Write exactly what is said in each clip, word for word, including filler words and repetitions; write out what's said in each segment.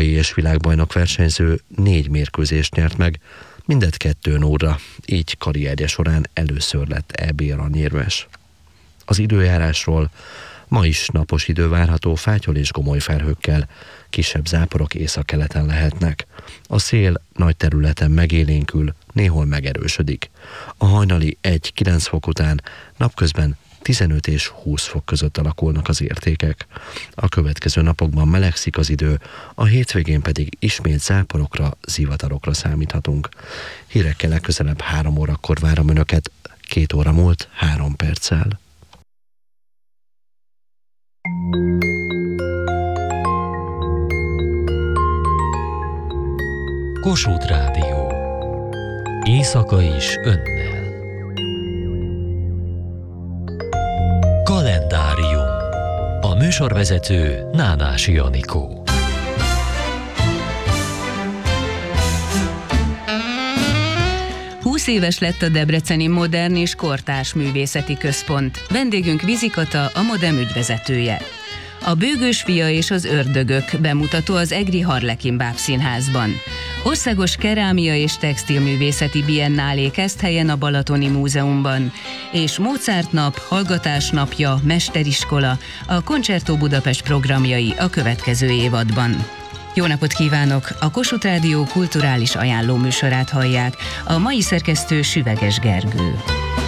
európai és világbajnok versenyző négy mérkőzést nyert meg, mindet kettő nóra, így karrierje során először lett é bé aranyérmes. Az időjárásról: ma is napos idő várható fátyol és gomoly felhőkkel, kisebb záporok északkeleten lehetnek. A szél nagy területen megélénkül, néhol megerősödik. A hajnali egy-kilenc fok után napközben tizenöt és húsz fok között alakulnak az értékek. A következő napokban melegszik az idő, a hétvégén pedig ismét záporokra, zivatarokra számíthatunk. Hírekkel legközelebb három órakor várom önöket, két óra múlt három perccel. Kossuth Rádió. Éjszaka is önnel. Kalendárium. A műsorvezető Nánási Anikó. húsz éves lett a Debreceni Modern és Kortárs Művészeti Központ. Vendégünk Vizi Kata, a Modem ügyvezetője. A Bőgős fia és az ördögök bemutató az egri Harlekin Bábszínházban. Országos kerámia és textilművészeti biennálé Keszthelyen a Balatoni Múzeumban, és Mozart nap, hallgatás napja, mesteriskola, a Concerto Budapest programjai a következő évadban. Jó napot kívánok! A Kossuth Rádió kulturális ajánló műsorát hallják. A mai szerkesztő Süveges Gergő.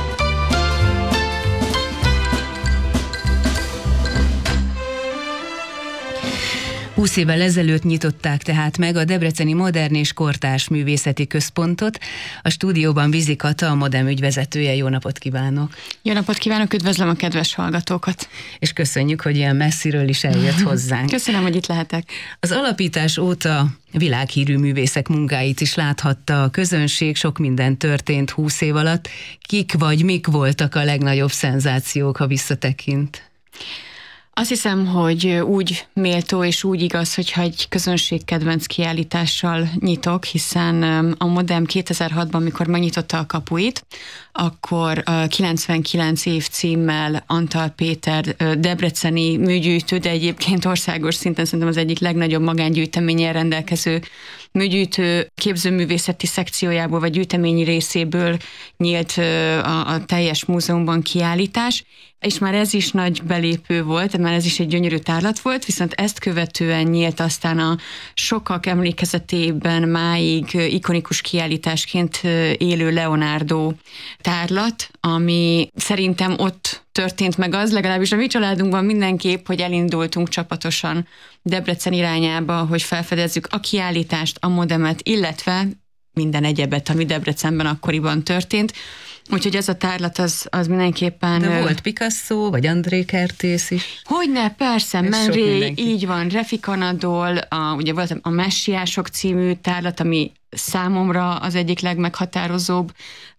húsz évvel ezelőtt nyitották tehát meg a Debreceni Modern és Kortárs Művészeti Központot. A stúdióban Vizi Kata, a Modem ügyvezetője. Jó napot kívánok! Jó napot kívánok, üdvözlöm a kedves hallgatókat! És köszönjük, hogy ilyen messziről is eljött hozzánk. Köszönöm, hogy itt lehetek. Az alapítás óta világhírű művészek munkáit is láthatta a közönség, sok minden történt húsz év alatt. Kik vagy mik voltak a legnagyobb szenzációk, ha visszatekint? Azt hiszem, hogy úgy méltó és úgy igaz, hogyha egy közönségkedvenc kiállítással nyitok, hiszen a Modem kétezer-hatban, mikor megnyitotta a kapuit, akkor a kilencvenkilenc év címmel Antal Péter debreceni műgyűjtő, de egyébként országos szinten szerintem az egyik legnagyobb magángyűjteménnyel rendelkező műgyűjtő képzőművészeti szekciójából vagy gyűjteményi részéből nyílt a, a teljes múzeumban kiállítás, és már ez is nagy belépő volt, már ez is egy gyönyörű tárlat volt, viszont ezt követően nyílt aztán a sokak emlékezetében máig ikonikus kiállításként élő Leonardo tárlat, ami szerintem ott történt meg az, legalábbis a mi családunkban mindenképp, hogy elindultunk csapatosan Debrecen irányába, hogy felfedezzük a kiállítást, a Modemet, illetve minden egyebet, ami Debrecenben akkoriban történt. Úgyhogy ez a tárlat az, az mindenképpen... De volt Picasso, vagy André Kertész is? Hogyne, persze, Menré, így van, Refik Anadol, a, ugye volt a Messiások című tárlat, ami számomra az egyik legmeghatározóbb,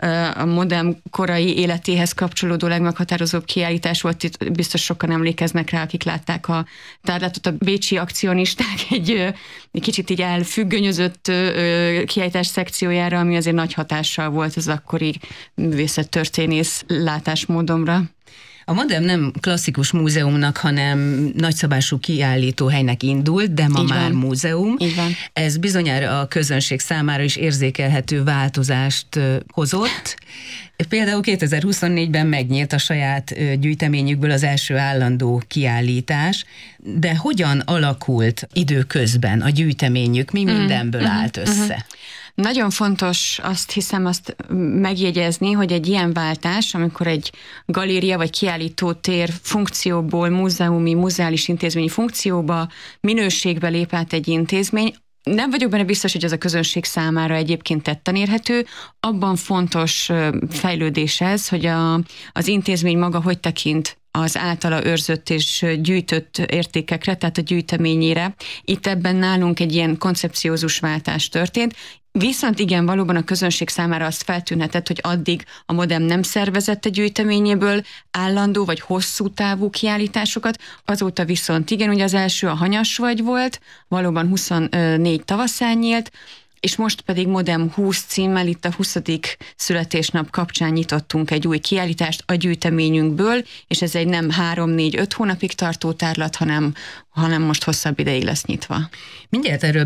a Modem korai életéhez kapcsolódó legmeghatározóbb kiállítás volt, itt biztos sokan emlékeznek rá, akik látták a tárlatot. A bécsi akcionisták egy, egy kicsit így elfüggönyözött kiállítás szekciójára, ami azért nagy hatással volt az akkori művészettörténész látásmódomra. A Modem nem klasszikus múzeumnak, hanem nagyszabású kiállítóhelynek indult, de ma Így már van. múzeum. Így van. Ez bizonyára a közönség számára is érzékelhető változást hozott. Például kétezer-huszonnégyben megnyílt a saját gyűjteményükből az első állandó kiállítás, de hogyan alakult időközben a gyűjteményük, mi mindenből mm, állt össze? Mm-hmm. Nagyon fontos, azt hiszem, azt megjegyezni, hogy egy ilyen váltás, amikor egy galéria vagy kiállítótér funkcióból múzeumi, muzeális intézményi funkcióba, minőségbe lép át egy intézmény, nem vagyok benne biztos, hogy ez a közönség számára egyébként tetten érhető. Abban fontos fejlődés ez, hogy a, az intézmény maga hogy tekint az általa őrzött és gyűjtött értékekre, tehát a gyűjteményére. Itt ebben nálunk egy ilyen koncepciózus váltás történt. Viszont igen, valóban a közönség számára azt feltűnhetett, hogy addig a Modem nem szervezett a gyűjteményéből állandó vagy hosszú távú kiállításokat, azóta viszont igen, ugye az első a Hanyasvagy volt, valóban huszonnégy tavaszán nyílt, és most pedig Modem húsz címmel itt a huszadik születésnap kapcsán nyitottunk egy új kiállítást a gyűjteményünkből, és ez egy nem három-négy-öt hónapig tartó tárlat, hanem, hanem most hosszabb ideig lesz nyitva. Mindjárt erről